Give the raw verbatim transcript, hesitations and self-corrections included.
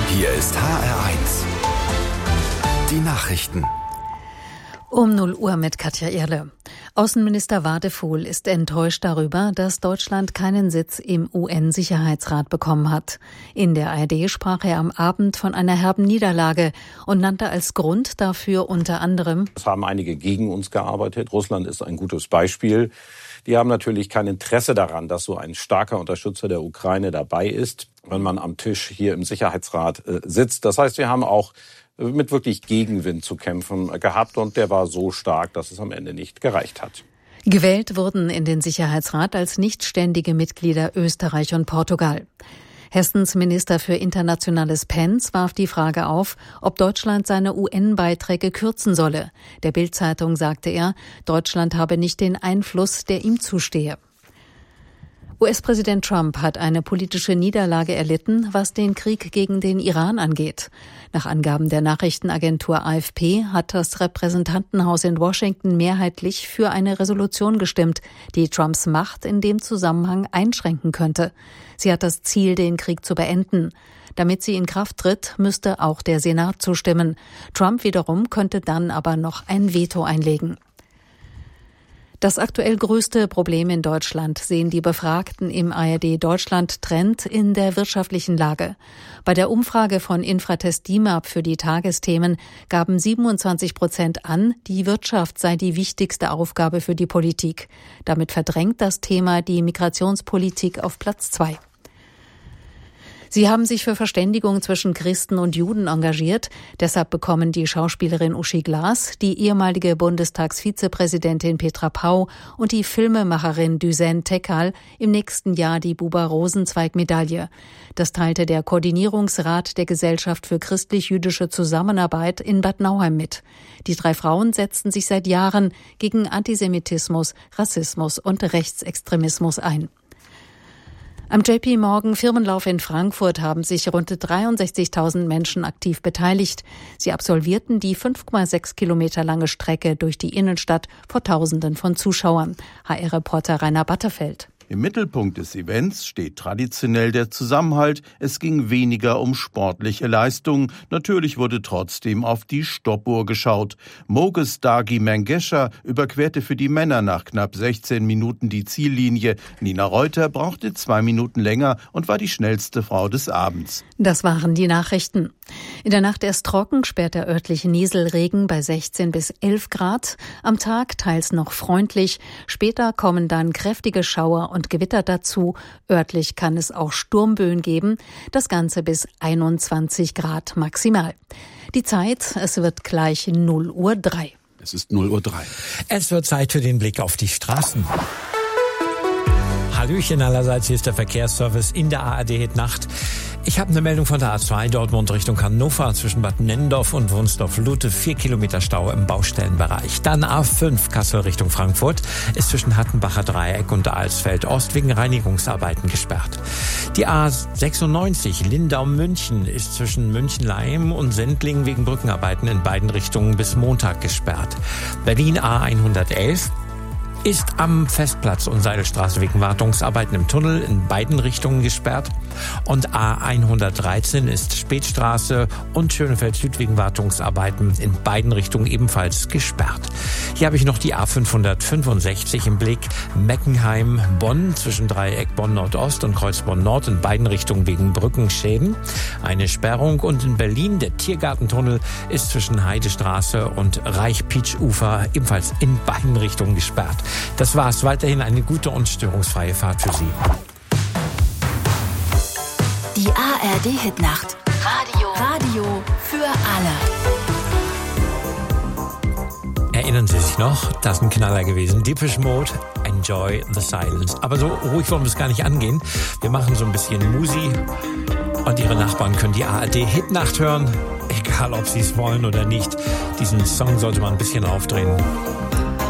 Hier ist H R eins. Die Nachrichten. Um null Uhr mit Katja Erle. Außenminister Wadefuhl ist enttäuscht darüber, dass Deutschland keinen Sitz im U N-Sicherheitsrat bekommen hat. In der A R D sprach er am Abend von einer herben Niederlage und nannte als Grund dafür unter anderem: Es haben einige gegen uns gearbeitet. Russland ist ein gutes Beispiel. Die haben natürlich kein Interesse daran, dass so ein starker Unterstützer der Ukraine dabei ist, wenn man am Tisch hier im Sicherheitsrat äh, sitzt. Das heißt, wir haben auch mit wirklich Gegenwind zu kämpfen gehabt und der war so stark, dass es am Ende nicht gereicht hat. Gewählt wurden in den Sicherheitsrat als nichtständige Mitglieder Österreich und Portugal. Hessens Minister für Internationales Pence warf die Frage auf, ob Deutschland seine U N-Beiträge kürzen solle. Der Bild-Zeitung sagte er, Deutschland habe nicht den Einfluss, der ihm zustehe. U S-Präsident Trump hat eine politische Niederlage erlitten, was den Krieg gegen den Iran angeht. Nach Angaben der Nachrichtenagentur A F P hat das Repräsentantenhaus in Washington mehrheitlich für eine Resolution gestimmt, die Trumps Macht in dem Zusammenhang einschränken könnte. Sie hat das Ziel, den Krieg zu beenden. Damit sie in Kraft tritt, müsste auch der Senat zustimmen. Trump wiederum könnte dann aber noch ein Veto einlegen. Das aktuell größte Problem in Deutschland sehen die Befragten im A R D-Deutschland-Trend in der wirtschaftlichen Lage. Bei der Umfrage von Infratest D I M A P für die Tagesthemen gaben siebenundzwanzig Prozent an, die Wirtschaft sei die wichtigste Aufgabe für die Politik. Damit verdrängt das Thema die Migrationspolitik auf Platz zwei. Sie haben sich für Verständigung zwischen Christen und Juden engagiert. Deshalb bekommen die Schauspielerin Uschi Glas, die ehemalige Bundestagsvizepräsidentin Petra Pau und die Filmemacherin Düsen Tekal im nächsten Jahr die Buber-Rosenzweig-Medaille. Das teilte der Koordinierungsrat der Gesellschaft für christlich-jüdische Zusammenarbeit in Bad Nauheim mit. Die drei Frauen setzten sich seit Jahren gegen Antisemitismus, Rassismus und Rechtsextremismus ein. Am J P Morgan Firmenlauf in Frankfurt haben sich rund dreiundsechzigtausend Menschen aktiv beteiligt. Sie absolvierten die fünf Komma sechs Kilometer lange Strecke durch die Innenstadt vor Tausenden von Zuschauern. H R-Reporter Rainer Batterfeld. Im Mittelpunkt des Events steht traditionell der Zusammenhalt. Es ging weniger um sportliche Leistungen. Natürlich wurde trotzdem auf die Stoppuhr geschaut. Moges Dagi Mengesha überquerte für die Männer nach knapp sechzehn Minuten die Ziellinie. Nina Reuter brauchte zwei Minuten länger und war die schnellste Frau des Abends. Das waren die Nachrichten. In der Nacht erst trocken, später der örtliche Nieselregen bei sechzehn bis elf Grad. Am Tag teils noch freundlich. Später kommen dann kräftige Schauer und Gewitter dazu. Örtlich kann es auch Sturmböen geben. Das Ganze bis einundzwanzig Grad maximal. Die Zeit, es wird gleich null Uhr drei. Es ist null Uhr drei. Es wird Zeit für den Blick auf die Straßen. Hallöchen allerseits, hier ist der Verkehrsservice in der A R D-Hit-Nacht. Ich habe eine Meldung von der A zwei Dortmund Richtung Hannover zwischen Bad Nennendorf und Wunsdorf-Lute. Vier Kilometer Stau im Baustellenbereich. Dann A fünf Kassel Richtung Frankfurt ist zwischen Hattenbacher Dreieck und Alsfeld Ost wegen Reinigungsarbeiten gesperrt. Die A sechsundneunzig Lindau-München ist zwischen München-Leim und Sendling wegen Brückenarbeiten in beiden Richtungen bis Montag gesperrt. Berlin A hundertelf ist am Festplatz und Seidelstraße wegen Wartungsarbeiten im Tunnel in beiden Richtungen gesperrt. Und A hundertdreizehn ist Spätstraße und Schönefeld Süd wegen Wartungsarbeiten in beiden Richtungen ebenfalls gesperrt. Hier habe ich noch die A fünfhundertfünfundsechzig im Blick. Meckenheim-Bonn zwischen Dreieck Bonn-Nordost und Kreuzbonn-Nord in beiden Richtungen wegen Brückenschäden. Eine Sperrung. Und in Berlin der Tiergartentunnel ist zwischen Heidestraße und Reich-Pietsch-Ufer ebenfalls in beiden Richtungen gesperrt. Das war's. Weiterhin eine gute und störungsfreie Fahrt für Sie. Die A R D-Hit-Nacht. Radio. Radio für alle. Erinnern Sie sich noch? Das ist ein Knaller gewesen. Depeche Mode, Enjoy the Silence. Aber so ruhig wollen wir es gar nicht angehen. Wir machen so ein bisschen Musi und Ihre Nachbarn können die A R D-Hit-Nacht hören. Egal, ob Sie es wollen oder nicht. Diesen Song sollte man ein bisschen aufdrehen.